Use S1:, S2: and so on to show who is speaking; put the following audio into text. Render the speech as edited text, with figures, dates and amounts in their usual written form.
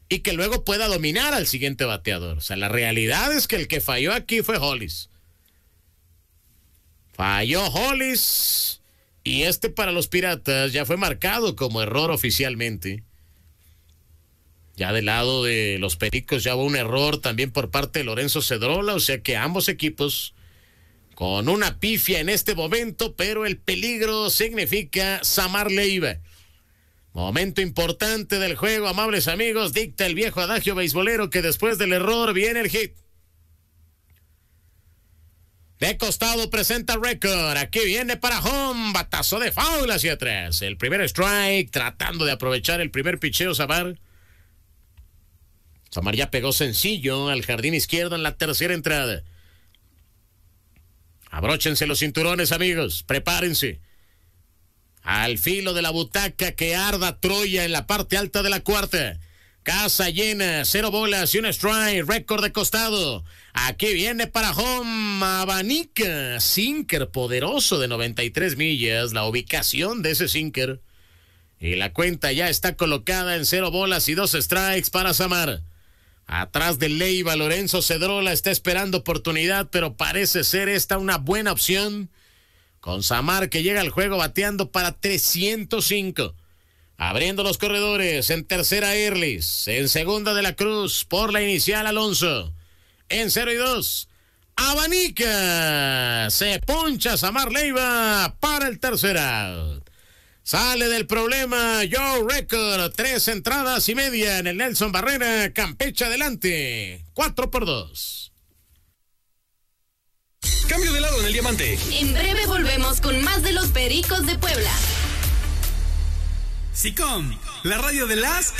S1: y que luego pueda dominar al siguiente bateador. O sea, la realidad es que el que falló aquí fue Hollis. Falló Hollis y para los Piratas ya fue marcado como error oficialmente. Ya del lado de los Pericos ya hubo un error también por parte de Lorenzo Cedrola, o sea que ambos equipos con una pifia en este momento, pero el peligro significa Samar Leiva. Momento importante del juego, amables amigos, dicta el viejo adagio beisbolero que después del error viene el hit. De costado presenta Record, aquí viene para home, batazo de foul hacia atrás. El primer strike, tratando de aprovechar el primer picheo Samar. Samar ya pegó sencillo al jardín izquierdo en la tercera entrada. Abróchense los cinturones, amigos, prepárense. Al filo de la butaca que arda Troya en la parte alta de la cuarta. Casa llena, 0 bolas y un strike, récord de costado. Aquí viene para home, abanica, sinker poderoso de 93 millas, la ubicación de ese sinker. Y la cuenta ya está colocada en 0 bolas y 2 strikes para Samar. Atrás de Leiva, Lorenzo Cedrola está esperando oportunidad, pero parece ser esta una buena opción. Con Samar que llega al juego bateando para 305. Abriendo los corredores, en tercera Erlis, en segunda de la Cruz, por la inicial Alonso. En 0-2, abanica, se poncha Samar Leiva para el tercer out. Sale del problema Joe Record, 3 entradas y media en el Nelson Barrera, Campeche adelante, 4-2.
S2: Cambio de lado en el diamante.
S3: En breve volvemos con más de los Pericos de Puebla.
S2: SICOM, la radio de las